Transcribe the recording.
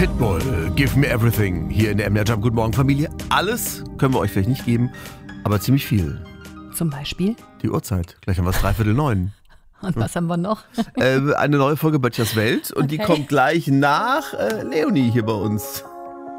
Pitbull, Give Me Everything, hier in der MDR Jump. Guten Morgen, Familie. Alles können wir euch vielleicht nicht geben, aber ziemlich viel. Zum Beispiel? Die Uhrzeit. Gleich haben wir es 8:45. Und was haben wir noch? Eine neue Folge Böttchers Welt und die kommt gleich nach Leonie hier bei uns.